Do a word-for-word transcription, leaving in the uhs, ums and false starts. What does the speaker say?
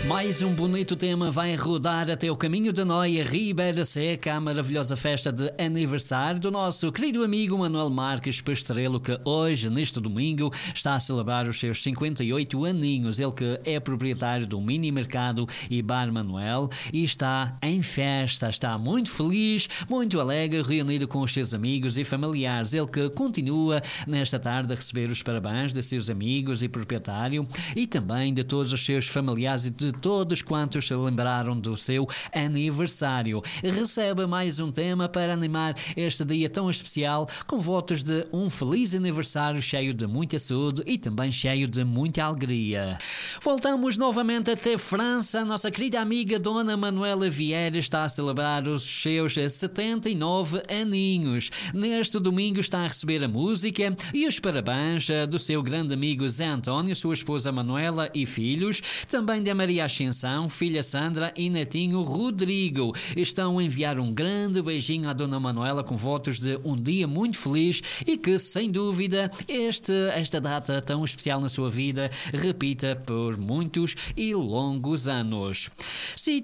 Mais um bonito tema vai rodar até o caminho de Noia, Ribeira Seca, a maravilhosa festa de aniversário do nosso querido amigo Manuel Marques Pastrello, que hoje, neste domingo, está a celebrar os seus cinquenta e oito aninhos. Ele que é proprietário do Mini Mercado e Bar Manuel e está em festa, está muito feliz, muito alegre, reunido com os seus amigos e familiares. Ele que continua nesta tarde a receber os parabéns de seus amigos e proprietário e também de todos os seus familiares e de todos quantos se lembraram do seu aniversário. Recebe mais um tema para animar este dia tão especial, com votos de um feliz aniversário cheio de muita saúde e também cheio de muita alegria. Voltamos novamente até França. A nossa querida amiga Dona Manuela Vieira está a celebrar os seus setenta e nove aninhos. Neste domingo está a receber a música e os parabéns do seu grande amigo Zé António, sua esposa Manuela e filhos, também da Maria Ascensão, filha Sandra e netinho Rodrigo. Estão a enviar um grande beijinho à Dona Manuela com votos de um dia muito feliz e que, sem dúvida, este, esta data tão especial na sua vida repita por muitos e longos anos. Se